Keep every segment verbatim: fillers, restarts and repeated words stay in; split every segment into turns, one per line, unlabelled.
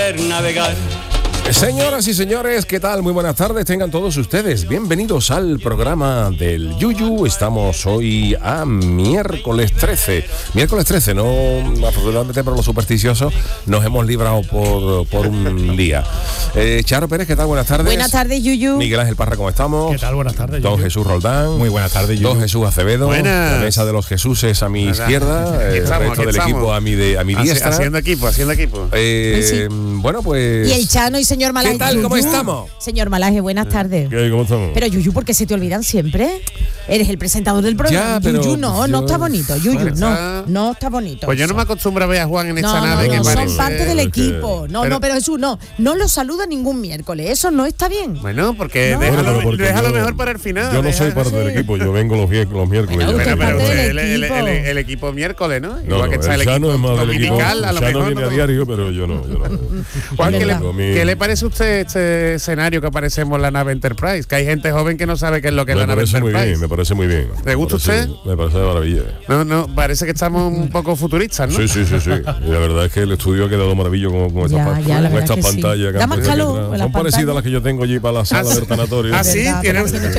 poder navegar.
Señoras y señores, ¿qué tal? Muy buenas tardes, tengan todos ustedes. Bienvenidos al programa del Yuyu. Estamos hoy a miércoles trece. Miércoles trece, no, afortunadamente para los supersticiosos nos hemos librado por, por un día. Eh, Charo Pérez, ¿qué tal? Buenas tardes.
Buenas tardes, Yuyu.
Miguel Ángel Parra, ¿cómo estamos?
¿Qué tal? Buenas tardes, Yuyu.
Don Jesús Roldán.
Muy buenas tardes, Yuyu.
Don Jesús Acevedo.
Buenas.
La mesa de los Jesuses a mi
¿verdad?
izquierda. El
estamos,
resto del
estamos.
equipo a mi, de, a mi diestra.
Haciendo equipo, haciendo equipo.
Eh,
Pues sí.
Bueno, pues...
Y el Chano y señor Malaje.
¿Qué tal? ¿Cómo
Yuyu.
estamos?
Señor Malaje, buenas tardes.
¿Qué? ¿Cómo estamos?
Pero Yuyu, ¿por qué se te olvidan siempre? Eres el presentador del programa.
Ya, pero
Yuyu, no,
yo-
no está bonito. Yuyu,
Bueno,
no,
está-
no está bonito.
Pues yo no me acostumbro a ver a Juan en esta
No, no,
nave que
no,
parece.
son parte del
Es que-
equipo. No,
Pero-
no, pero Jesús, no. No lo saluda ningún miércoles. Eso no está bien.
Bueno, porque
No.
déjalo,
Bueno, pero porque
déjalo
yo-
mejor para el final.
Yo no
deja-
soy parte del equipo, yo vengo los, vie- los miércoles.
Bueno,
yo
usted
Bueno,
vengo-
pero
parte
usted,
del
el, el-
equipo.
el- el equipo miércoles, ¿no?
No,
Igual
no,
que está
el
el
Chano
equipo
es más del equipo.
dominical, a lo
Chano
mejor.
viene a
¿no?
diario, pero yo no. Yo no.
Juan, ¿qué le,
verdad.
A mí-
qué le parece a usted este escenario que aparecemos en la nave Enterprise? Que hay gente joven que no sabe qué es lo que es
Me
la nave
parece muy
Enterprise.
bien, me parece muy bien.
¿Le gusta
Me parece-
usted?
Me parece de maravilla.
No, no, parece que estamos un poco futuristas, ¿no?
Sí, sí, sí, sí. Y la verdad es que el estudio ha quedado maravilloso con, con
Ya,
estas, pa-
ya, la
con
verdad
estas
que sí.
pantallas. que
Da
han
más
puesto aquí
calor
atrás.
en las
Son parecidas a
pantallas.
las que yo tengo allí para la sala
Ah,
del tanatorio.
ah, sí,
¿Verdad?
tiene-
Pero así no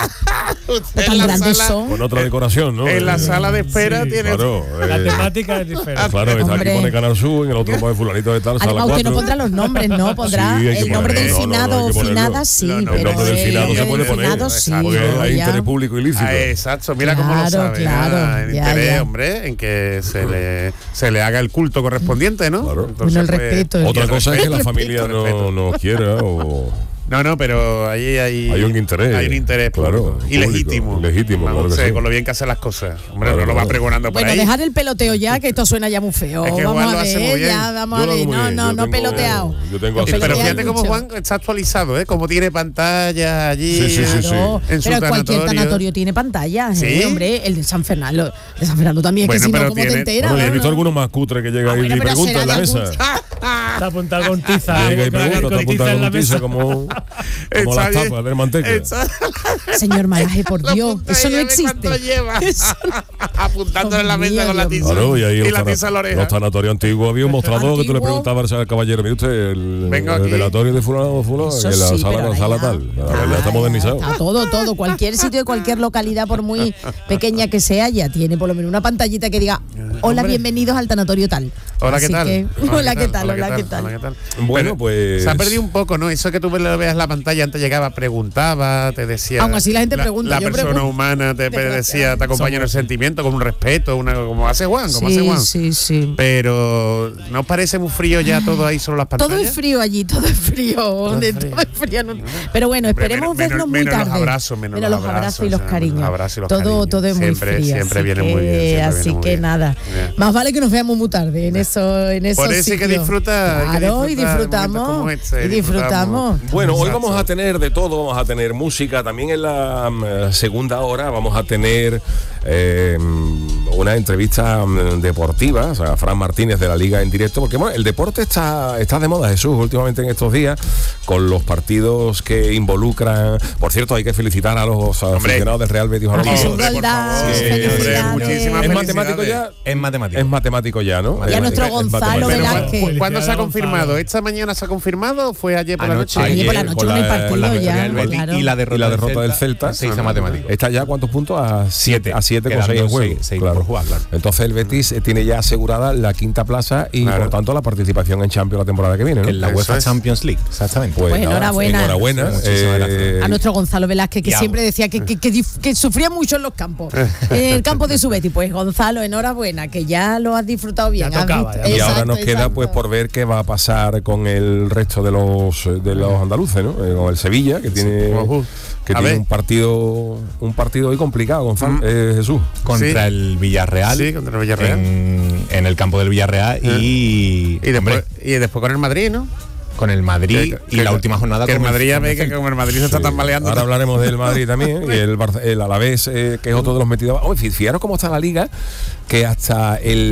te-
Usted
tan
en la
grandes
sala-
son.
Con otra decoración, ¿no?
En la
Eh,
sala de espera
Sí,
tiene.
Claro.
La
eh,
temática es diferente.
Claro, está aquí
Hombre.
pone Canal Sur, en el otro pone fulanito de tal, sala
Además, usted no
cuatro.
pondrá los nombres, ¿no? Pondrá
Sí, hay que
el nombre del
ponerlo. No, no, no,
finado
hay que
o
ponerlo.
finada, sí.
No, no,
pero
El nombre del
el
finado
nombre
se puede
del
poner.
finado, sí,
Porque
pero
hay
ya.
interés público ilícito.
Ah, exacto, mira cómo lo
Claro,
sabe.
claro,
ah, el
ya,
interés,
ya.
hombre, en que se le, se le haga el culto correspondiente, ¿no?
Claro.
Bueno, el
pues,
respeto, el
Otra
y el
cosa es que la
respeto,
familia
el respeto.
no, no quiera o...
No, no, pero ahí hay,
Hay un interés.
Hay un interés
Claro,
público. Y
público,
legítimo.
legítimo,
Vamos,
claro que
sí,
sí.
con lo bien que hace las cosas. Hombre,
Claro,
no lo va
claro.
pregonando por
Bueno,
ahí.
dejar el peloteo ya, que esto suena ya muy feo.
Es que
vamos
Juan
a
lo hace muy
ver,
bien.
ya, vamos
Yo
a
lo hago
ver.
muy
No,
bien,
no,
yo
no
tengo-
peloteado.
yo tengo
No
así-
Pero
peloteado
fíjate cómo
mucho.
Juan está actualizado, ¿eh? Como tiene pantalla allí.
Sí, sí, sí, sí.
Claro,
En su
pero cualquier
tanatorio.
tanatorio tiene pantallas, ¿eh?
¿Sí?
Hombre, el de San Fernando, de San Fernando también,
Bueno,
que si no,
pero
¿cómo
tiene-
te enteras?
Bueno, y he
no?
visto algunos más cutres que llega
Ah,
ahí
bueno,
y
pero
pregunta
será
en la
de
mesa.
algún-
Está apuntado con tiza.
Llega y
¿eh? Con
pregunta, está
tiza
apuntado
en la
con tiza
mesa.
como, como
Está
las
bien.
tapas del manteca.
Está-
Señor Malaje, por
La
Dios,
punta
eso no
de
existe.
¿Cuánto lleva? Apuntándole en la
Dios
mesa
mío,
con la
Dios
tiza.
Claro, y ahí los,
la
tana-
tiza en la oreja.
los tanatorios antiguos había un mostrador que tú le
Antiguo.
preguntabas al caballero, mire usted, el,
Vengo
el
aquí.
velatorio de fulano o fulano,
Eso
en la
sí,
sala,
pero
la sala
ya-
tal. La
ya,
verdad está
ya,
modernizado.
está todo, todo. Cualquier sitio de cualquier localidad, por muy pequeña que sea, ya tiene por lo menos una pantallita que diga: hola,
Hombre.
bienvenidos al tanatorio tal.
Hola, ¿qué
Así
tal?
que- hola, ¿qué tal? Hola, ¿qué tal?
Hola, ¿qué tal?
Bueno,
Pero
pues-
se ha perdido un poco, ¿no? Eso que tú lo veas en la pantalla, antes llegaba, preguntaba, te decía.
Aún así la gente pregunta,
La
yo
persona
pregunto.
humana te
Desgraciadamente.
decía, te acompaña en el sentimiento, con un respeto, una, como hace Juan, como hace
Sí,
Juan.
sí, sí.
Pero ¿no os parece muy frío ya todo ahí sobre las pantallas?
Todo es frío allí, todo es frío. de-
frío.
Todo es frío. no- Pero bueno,
Hombre,
esperemos
menos-
vernos muy
menos los
tarde.
abrazos, menos los
los abrazos y los
abrazos, o sea,
cariños.
los abrazos y los
todo,
cariños.
todo es muy
Siempre-
frío.
siempre
así
viene
que,
muy bien, siempre
así
viene muy
que
bien.
nada.
Bien.
Más vale que nos veamos muy tarde en eso, en esos
Por eso hay que
sitios.
disfrutar, hay que
Claro, y
disfrutar
disframos.
momentos como este,
y disfrutamos.
Bueno, hoy
Exacto.
vamos a tener de todo, vamos a tener música, también en la mm, segunda hora vamos a tener eh, una entrevista mm, deportiva, o sea, Fran Martínez de la Liga en directo, porque bueno, el deporte está, está de moda, Jesús, últimamente en estos días, con los partidos que involucran, por cierto, hay que felicitar a los aficionados del Real Betis
A
Balompié.
Jesús
Hombre, por
Roldán,
favor.
Sí,
felicidades.
hombre, muchísimas
¿Es
felicidades.
matemático ya?
Es matemático.
Es matemático ya, ¿no?
Y a
Es-
nuestro
es
Gonzalo
matemático.
Pero,
Velázquez.
¿cu- ¿Cuándo se ha
Gonzalo.
confirmado? ¿Esta mañana se ha confirmado o fue ayer por la
Anoche.
noche?
Ayer por la
Ayer,
noche
con
con el
la-
partido
con la victoria
ya,
del Betis
claro.
y la derrota,
Y la derrota del Celta.
se hizo matemático.
¿Está ya cuántos puntos? A siete. A siete con
Quedan
seis en
dos,
juego.
seis- seis por jugar, claro.
Entonces el Betis eh, tiene ya asegurada la quinta plaza y
Claro.
por tanto la participación en Champions la temporada que viene, ¿no?
En la
Eso
UEFA
es.
Champions League, exactamente.
Pues
Pues
nada,
enhorabuena.
Enhorabuena.
Muchísimas
eh,
gracias.
A nuestro Gonzalo Velázquez, que
Y a-
siempre decía que, que, que dif- que sufría mucho en los campos. En el campo de su Betis. Pues Gonzalo, enhorabuena, que ya lo has disfrutado bien.
Ya
has
tocaba,
visto-
ya.
y ahora
Exacto,
nos queda
exacto.
pues por ver qué va a pasar con el resto de los de los andaluces, ¿no? Eh, con el Sevilla, que tiene
Ojo.
que
A
tiene
ver.
un partido un partido hoy complicado, Gonzalo,
Mm.
eh, Jesús.
Contra
Sí.
el Villarreal.
Sí, contra el Villarreal.
En, en el campo del Villarreal y,
Y después,
hombre,
y después con el Madrid, ¿no?
con el Madrid
Que-
y
que-
la última jornada
que el
con
Madrid ya
con
ve
el
que
Celta.
como el Madrid se está
Sí.
tambaleando.
Ahora hablaremos del Madrid también y el, Barce- el Alavés, eh, que es otro de los metidos. Oye, fijaros cómo está la liga, que hasta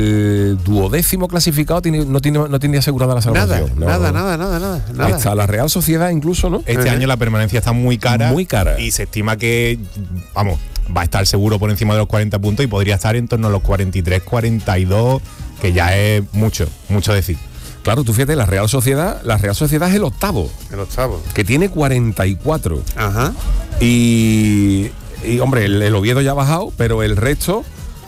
el duodécimo clasificado tiene, no tiene no tiene asegurada la
Nada,
salvación. No.
nada, nada, nada, nada, nada.
Está la Real Sociedad incluso, ¿no?
Este
Ajá.
año la permanencia está muy cara.
Muy cara.
Y se estima que, vamos, va a estar seguro por encima de los cuarenta puntos y podría estar en torno a los cuarenta y tres, cuarenta y dos, que ya es mucho, mucho decir.
Claro, tú fíjate, la Real Sociedad, la Real Sociedad es el octavo,
El octavo.
que tiene cuarenta y cuatro.
Ajá.
Y, y hombre, el, el Oviedo ya ha bajado, pero el resto,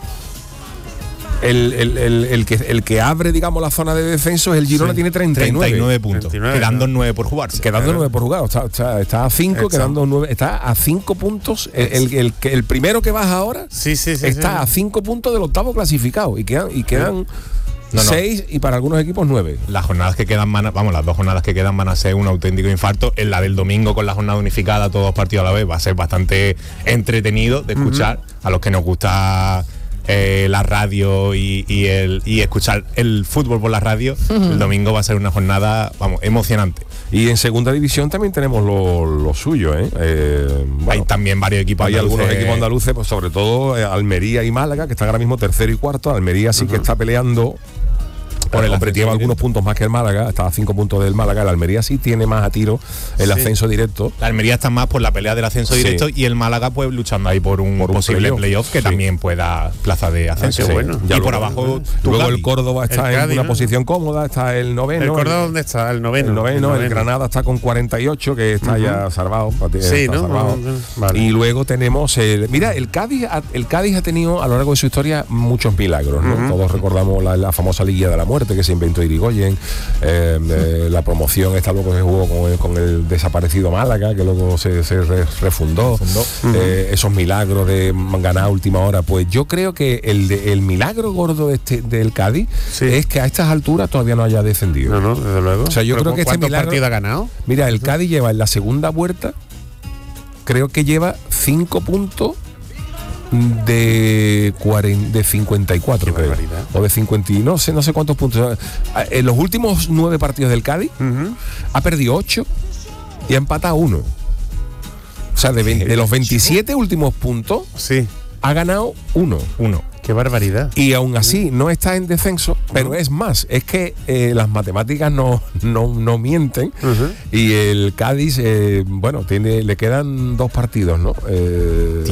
el, el, el, el que, el que abre, digamos, la zona de descenso es el Girona,
Sí.
tiene treinta y nueve.
treinta y nueve puntos,
treinta y nueve,
quedando
¿no?
nueve por jugarse.
Quedando
Claro.
nueve por jugar, está, está, está a cinco,
Exacto.
quedando nueve, está a cinco puntos. El, el, el, que- el primero que baja ahora
Sí, sí, sí.
está
sí.
a cinco puntos del octavo clasificado y quedan, y quedan
No, no.
seis y para algunos equipos nueve.
Las jornadas que quedan van a, vamos, las dos jornadas que quedan van a ser un auténtico infarto. En la del domingo con la jornada unificada, todos partidos a la vez, va a ser bastante entretenido de escuchar a los que nos gusta eh, la radio y, y el y escuchar el fútbol por la radio. El domingo va a ser una jornada, vamos, emocionante.
Y en segunda división también tenemos lo, lo suyo, ¿eh? Eh, bueno,
Hay también varios equipos
hay
andaluces.
algunos equipos andaluces, pues sobre todo eh, Almería y Málaga, que están ahora mismo tercero y cuarto. Almería sí que está peleando por el hombre, lleva algunos puntos más que el Málaga, está a cinco puntos del Málaga. El Almería sí tiene más a tiro el
Sí.
ascenso directo.
La Almería está más por la pelea del ascenso
Sí.
directo y el Málaga pues luchando ahí por un,
Por un
posible
playoff.
playoff que
Sí.
también pueda plaza de ascenso.
qué bueno.
Y
Ya
por
luego-
abajo tu
Luego
Cádiz.
el Córdoba está
El
en
Cádiz,
una
¿no?
posición cómoda, está el noveno.
¿El Córdoba dónde está? El noveno.
El noveno, el
noveno.
Granada está con cuarenta y ocho, que está ya salvado.
Sí,
está
¿no?
salvado.
No, no, vale.
Y luego tenemos el. Mira, el Cádiz, ha- el Cádiz ha tenido a lo largo de su historia muchos milagros, ¿no? Todos recordamos la, la famosa Liguilla de la Muerte que se inventó Irigoyen, eh, eh, la promoción esta luego se jugó con el, con el desaparecido Málaga, que luego se, se re- refundó. Eh, esos milagros de ganar a última hora. Pues yo creo que el, de- el milagro gordo de este, del Cádiz
Sí.
es que a estas alturas todavía no haya descendido.
No, no, desde luego.
O sea, yo
Pero
creo que este
¿cuántos
milagro-
partidos ha ganado?
Mira, el Cádiz lleva en la segunda vuelta, creo que lleva cinco puntos de, cuarenta, de cincuenta y cuatro,
Qué
creo.
barbaridad.
O de cincuenta, y no sé, no sé cuántos puntos. En los últimos nueve partidos del Cádiz
Ujú.
ha perdido ocho y ha empatado uno. O sea, de, veinte de los veintisiete últimos puntos
Sí.
ha ganado uno.
Uno.
Qué barbaridad.
Y aún así no está en descenso, pero es más, es que eh, las matemáticas no, no, no mienten.
Ujú.
Y el Cádiz, eh, bueno, tiene, le quedan dos partidos, ¿no? Eh,